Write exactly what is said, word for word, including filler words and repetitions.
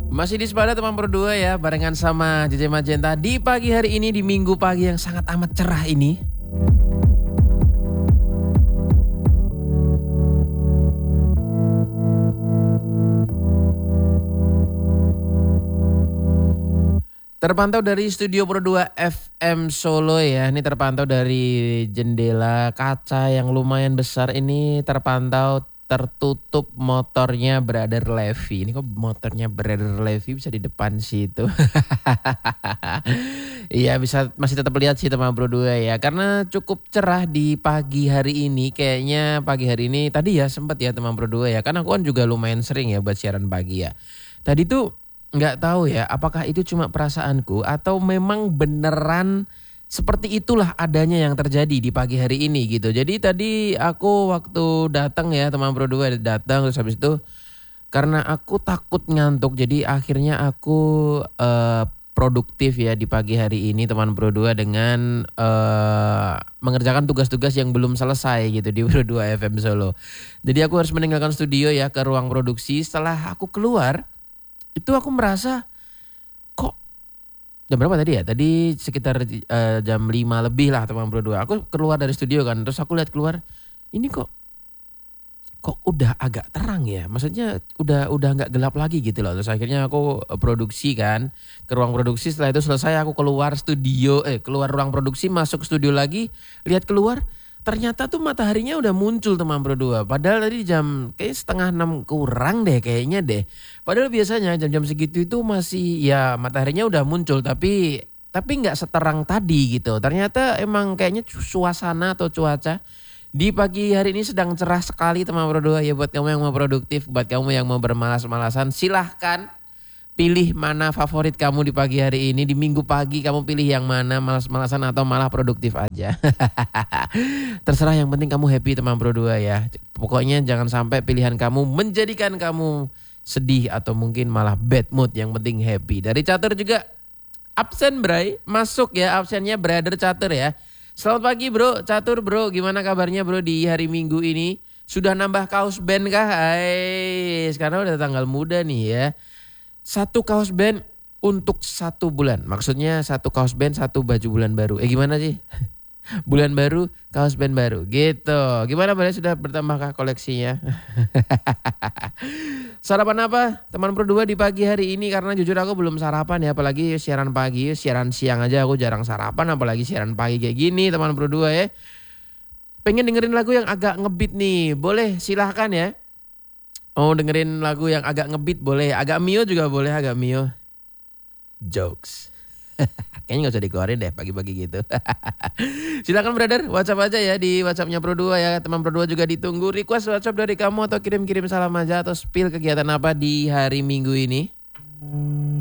Masih di Sepada teman berdua ya, barengan sama J J Magenta di pagi hari ini, di minggu pagi yang sangat amat cerah ini. Terpantau dari Studio Pro dua F M Solo ya. Ini terpantau dari jendela kaca yang lumayan besar. Ini terpantau tertutup motornya Brother Levi. Ini kok motornya Brother Levi bisa di depan situ. Iya, bisa masih tetap lihat sih teman Pro dua ya. Karena cukup cerah di pagi hari ini. Kayaknya pagi hari ini tadi ya sempat ya teman Pro dua ya. Karena aku kan juga lumayan sering ya buat siaran pagi ya. Tadi tuh nggak tahu ya apakah itu cuma perasaanku atau memang beneran seperti itulah adanya yang terjadi di pagi hari ini gitu. Jadi tadi aku waktu datang ya teman Pro dua datang terus habis itu karena aku takut ngantuk jadi akhirnya aku uh, produktif ya di pagi hari ini teman Pro dua dengan uh, mengerjakan tugas-tugas yang belum selesai gitu di Pro dua F M Solo. Jadi aku harus meninggalkan studio ya ke ruang produksi. Setelah aku keluar itu aku merasa kok jam berapa tadi ya? Tadi sekitar uh, jam lima lebih lah teman Pro dua. Aku keluar dari studio kan, terus aku lihat keluar, ini kok kok udah agak terang ya. Maksudnya udah udah nggak gelap lagi gitu loh. Terus akhirnya aku produksi kan ke ruang produksi. Setelah itu selesai aku keluar studio, eh keluar ruang produksi masuk studio lagi, lihat keluar. Ternyata tuh mataharinya udah muncul teman Pro dua. Padahal tadi jam kayak setengah enam kurang deh kayaknya deh. Padahal biasanya jam-jam segitu itu masih ya mataharinya udah muncul. Tapi tapi nggak seterang tadi gitu. Ternyata emang kayaknya suasana atau cuaca di pagi hari ini sedang cerah sekali teman Pro dua. Ya buat kamu yang mau produktif, buat kamu yang mau bermalas-malasan silahkan. Pilih mana favorit kamu di pagi hari ini. Di minggu pagi kamu pilih yang mana, malas-malasan atau malah produktif aja. Terserah, yang penting kamu happy teman Pro dua ya. Pokoknya jangan sampai pilihan kamu menjadikan kamu sedih atau mungkin malah bad mood. Yang penting happy. Dari Catur juga absen Bray. Masuk ya absennya Brother Catur ya. Selamat pagi bro, Catur bro. Gimana kabarnya bro di hari Minggu ini? Sudah nambah kaos band kah? Hai, sekarang udah tanggal muda nih ya. Satu kaos band untuk satu bulan. Maksudnya satu kaos band, satu baju bulan baru. Eh gimana sih? Bulan baru, kaos band baru. Gitu. Gimana Bang? Sudah bertambahkah koleksinya? Sarapan apa? Teman Pro dua di pagi hari ini. Karena jujur aku belum sarapan ya. Apalagi siaran pagi. Siaran siang aja aku jarang sarapan. Apalagi siaran pagi kayak gini teman Pro dua ya. Pengen dengerin lagu yang agak ngebeat nih. Boleh silahkan ya. Oh dengerin lagu yang agak ngebeat boleh. Agak Mio juga boleh, agak Mio. Jokes. Kayaknya gak usah dikeluarin deh pagi-pagi gitu. Silakan brother, WhatsApp aja ya di WhatsAppnya Pro dua ya. Teman Pro dua juga ditunggu. Request WhatsApp dari kamu atau kirim-kirim salam aja atau spill kegiatan apa di hari Minggu ini.